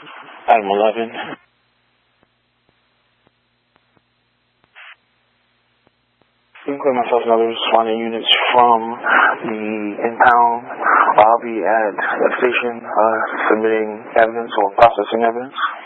Item 11. Including myself and others responding units from the impound. I'll be at a station submitting evidence or processing evidence.